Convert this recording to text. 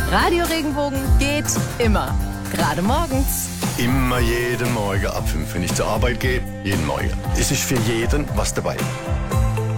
Radio Regenbogen geht immer. Gerade morgens. Immer jeden Morgen ab 5, wenn ich zur Arbeit gehe. Jeden Morgen. Es ist für jeden was dabei.